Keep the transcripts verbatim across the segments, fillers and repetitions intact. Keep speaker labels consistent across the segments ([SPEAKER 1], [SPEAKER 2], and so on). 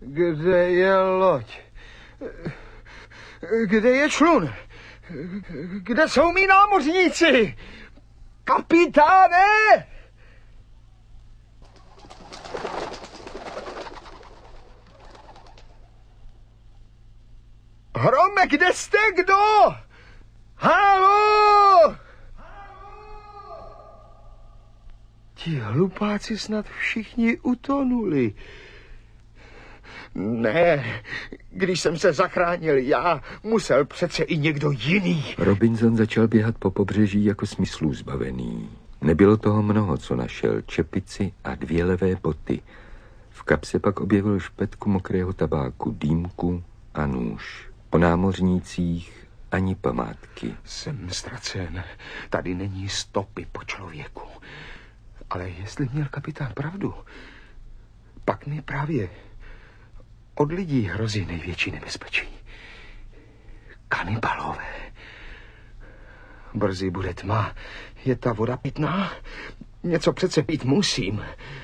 [SPEAKER 1] Kde je loď? Kde je člun? Kde jsou mí námořníci? Kapitáne! Hrome, kde jste, kdo? Haló! Ti hlupáci snad všichni utonuli. Ne, když jsem se zachránil já, musel přece i někdo jiný.
[SPEAKER 2] Robinson začal běhat po pobřeží jako smyslů zbavený. Nebylo toho mnoho, co našel. Čepici a dvě levé boty. V kapse pak objevil špetku mokrého tabáku, dýmku a nůž. O námořnících ani památky.
[SPEAKER 1] Jsem ztracen. Tady není stopy po člověku. Ale jestli měl kapitán pravdu, pak mi právě od lidí hrozí největší nebezpečí. Kanibalové. Brzy bude tma. Je ta voda pitná? Něco přece pít musím.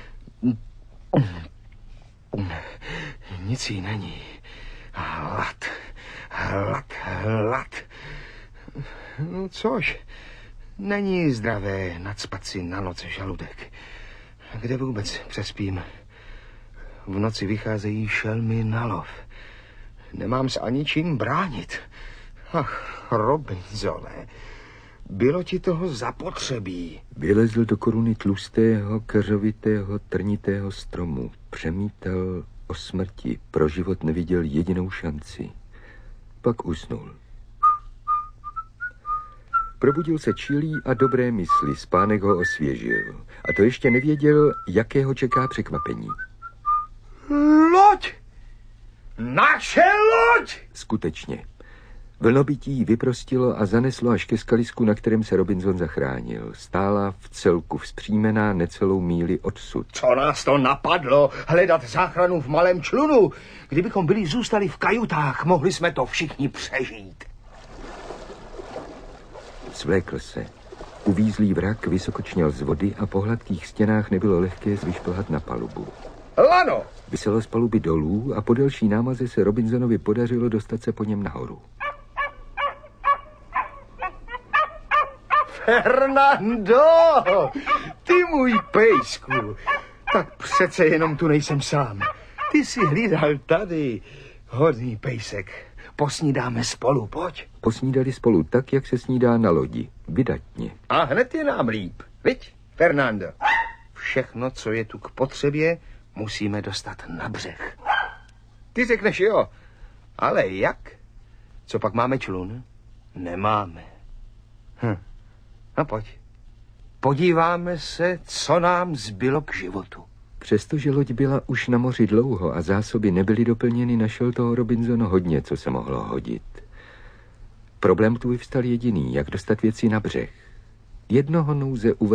[SPEAKER 1] Nic jí není. Hlad. Hlad, hlad. No což, není zdravé nacpat si na noc žaludek. Kde vůbec přespím? V noci vycházejí šelmy na lov. Nemám se ani čím bránit. Ach, Robinsone, bylo ti toho zapotřebí.
[SPEAKER 2] Vylezl do koruny tlustého, keřovitého, trnitého stromu. Přemítal o smrti. Pro život neviděl jedinou šanci. Pak usnul. Probudil se čilý a dobré mysli. Spánek ho osvěžil. A to ještě nevěděl, jaké ho čeká překvapení.
[SPEAKER 1] Loď! Naše loď!
[SPEAKER 2] Skutečně. Vlnobytí ji vyprostilo a zaneslo až ke skalisku, na kterém se Robinson zachránil. Stála v celku vzpřímená necelou míli odsud.
[SPEAKER 1] Co nás to napadlo? Hledat záchranu v malém člunu? Kdybychom byli zůstali v kajutách, mohli jsme to všichni přežít.
[SPEAKER 2] Svlékl se. Uvízlý vrak vysokočněl z vody a po hladkých stěnách nebylo lehké zvyšplhat na palubu.
[SPEAKER 1] Lano!
[SPEAKER 2] Vyselo z paluby dolů a po delší námaze se Robinsonovi podařilo dostat se po něm nahoru.
[SPEAKER 1] Fernando! Ty můj pejsku! Tak přece jenom tu nejsem sám. Ty jsi hlídal tady. Hodný pejsek. Posnídáme spolu, pojď.
[SPEAKER 2] Posnídali spolu tak, jak se snídá na lodi. Vydatně.
[SPEAKER 1] A hned je nám líp. Viď, Fernando? Všechno, co je tu k potřebě, musíme dostat na břeh. Ty řekneš jo, ale jak? Co pak máme člun? Nemáme. Hm. No pojď. Podíváme se, co nám zbylo k životu.
[SPEAKER 2] Přestože loď byla už na moři dlouho a zásoby nebyly doplněny, našel toho Robinson hodně, co se mohlo hodit. Problém tu vyvstal jediný, jak dostat věci na břeh. Jednoho nouze uvedl